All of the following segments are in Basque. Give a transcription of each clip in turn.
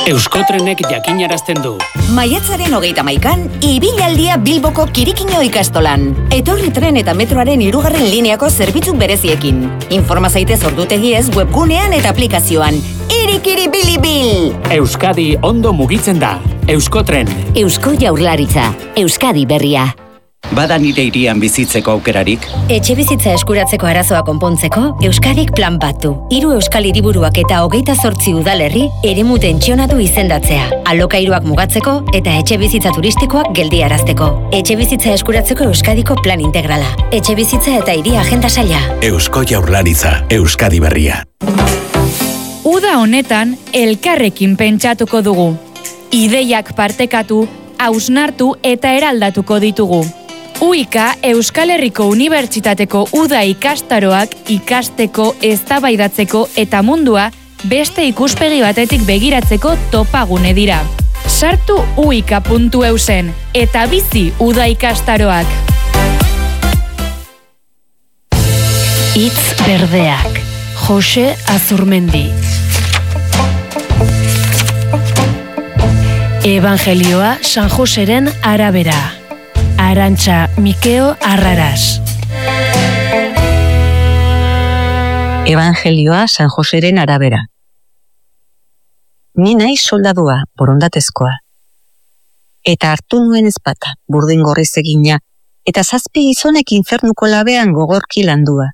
Euskotrenek jakinarazten du. Maiatzaren 31an, ibilaldia Bilboko Kirikino ikastolan. Etorri tren eta metroaren 3. lineako zerbitzu bereziekin. Informa zaitez ordutegiez webgunean eta aplikazioan. Irikiri bilibil! Euskadi ondo mugitzen da. Euskotren. Eusko Jaurlaritza. Euskadi berria. Bada nire hirian bizitzeko aukerarik? Etxe bizitza eskuratzeko arazoa konpontzeko, Euskadik plan bat du. 3 euskal hiriburuak eta 28 udalerri eremu tentsionatu izendatzea. Alokairuak mugatzeko eta etxe bizitza turistikoak geldiarazteko. Etxe bizitza eskuratzeko Euskadiko plan integrala. Etxe bizitza eta hiri agenda saila. Eusko Jaurlaritza, Euskadi berria. Uda honetan elkarrekin pentsatuko dugu. Ideiak partekatu, hausnartu eta eraldatuko ditugu. UIKA Euskal Herriko Unibertsitateko Uda ikastaroak ikasteko, eztabaidatzeko eta mundua beste ikuspegi batetik begiratzeko topagune dira. Sartu uika.eusen eta bizi Uda ikastaroak. Hitz berdeak. Jose Azurmendi. Evangelioa San Joseren arabera. Arantxa Mikeo Arraras. Evangelioa San Joseren arabera. Ni naiz soldadua, borondatezkoa. Eta hartu nuen ezpata, burdin gorriz egina, eta 7 gizonek infernuko labean gogorki landua.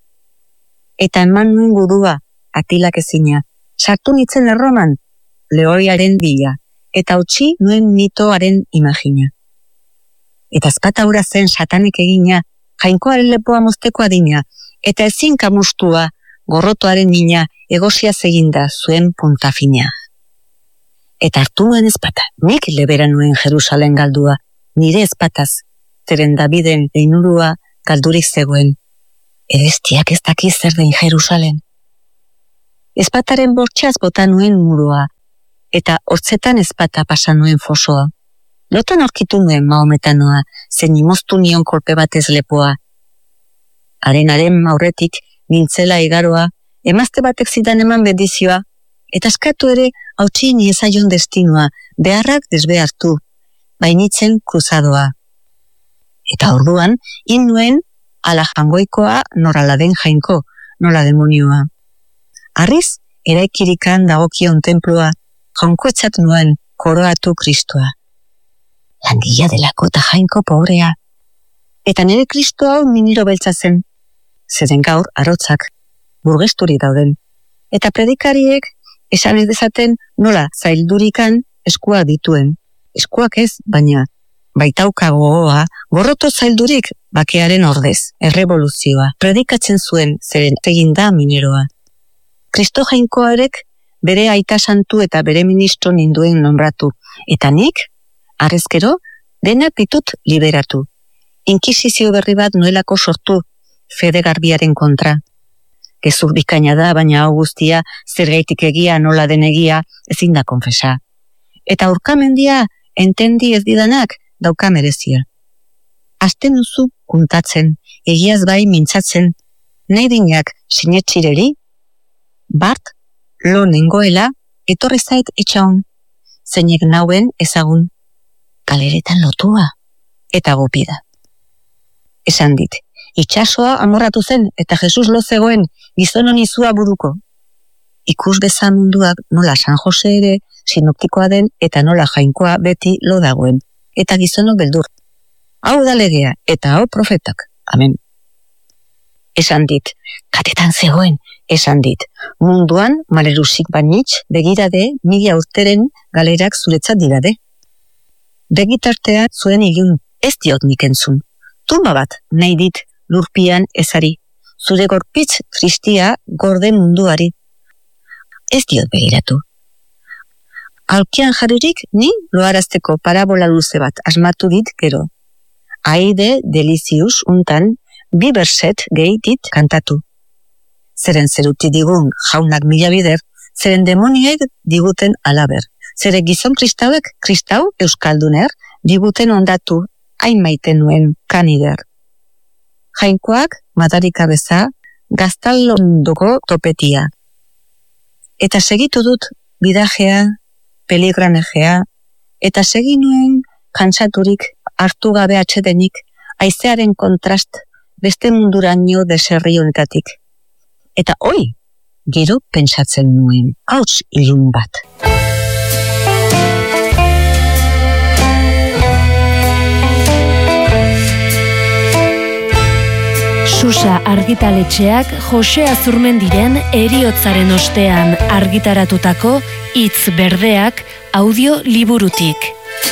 Eta eman nuen gudua, atilak ezina, sartu nitzen erroman, lehoiaren bila, eta utzi nuen mitoaren imagina. Eta ezpata hura zen satanek egina, jainkoaren lepoa mozteko adina, eta ezin kamustua, gorrotoaren nina, egosia eginda zuen puntafina. Eta hartu nuen ezpata, nik lebera nuen Jerusalen galdua, nire ezpataz, zeren Daviden leinurua galdurik zegoen. Edestiak ez dakiz zer den Jerusalen. Ezpataren bortxaz bota nuen murua, eta hortzetan ezpata pasa nuen fosoa. Lotan aurkitu nuen Mahometanoa, zen imoztu nion kolpe batez lepoa. Haren aurretik nintzela igaroa, emazte batek zidan eman bendizioa, eta eskatu ere hautsi niezaion destinua, beharrak desbehartu, bainitzen kruzadoa. Eta orduan, nuen ala jangoikoa norala den jainko, nola demonioa. Arriz, eraikirikan dagokion tenplua, jaunkoetzat nuen koroatu Kristoa. Langila delako eta jainko pobrea. Eta nire Kristo hau miniro beltza zen. Zeren gaur arotzak, burgesturi dauden. Eta predikariek esan ez dezaten nola zaildurikan eskuak dituen. Eskuak ez, baina baitauka gogoa, gorroto zaildurik bakearen ordez, errevoluzioa. Predikatzen zuen zeren egin da mineroa. Kristo jainkoarek bere aita santu eta bere ministro ninduen nombratu. Eta nik, arrezkero, denak ditut liberatu. Inkisizio berri bat nuelako sortu, fede garbiaren kontra. Gezur bikaina da, baina hau guztia, zergaitik egia, nola den egia, ezin da konfesa. Eta urkamendia, entendi ez didanak, dauka merezia. Azten duzu kuntatzen, egiaz bai mintzatzen, nahi dinak sinetxireri, bart, lo nengoela, etorri zait etxaun, zeinek nauen ezagun. Galeretan lotua, eta gopida. Esan dit, itxasoa amorratu zen, eta Jesus lo zegoen, gizon honi zua buruko. Ikus beza munduak nola San Jose ere, sinoptikoa den, eta nola jainkoa beti lo dagoen. Eta gizonok beldur. Hau da legea, eta hau profetak. Amen. Esan dit, katetan zegoen, esan dit, munduan malerusik banitz, begirade, 1000 urteren galerak zuretzat dirade. Begitartea zuen egin, ez diot nik entzun. Tumba bat, nahi dit, lurpian ezari. Zure gorpitz tristia gorde munduari. Ez diot begiratu. Alkian jarririk, ni loarazteko parabola luze bat asmatu dit gero. Aide delizius untan, 2 berset gehi dit kantatu. Zeren zeruti digun jaunak mila bider, zeren demoniaik diguten alaber. Zere gizon kristauek, kristau euskalduner, diguten ondatu, hain maite nuen kanider. Jainkoak, madarika beza, gaztalondoko topetia. Eta segitu dut bidajea, peligranejea, eta segi nuen kantsaturik hartu gabe atsedenik, haizearen kontrast beste munduraino deserri honetatik. Eta gero pentsatzen nuen, hauts ilun bat. Susa argitaletxeak Jose Azurmendiren heriotzaren ostean argitaratutako Hitz berdeak audio liburutik.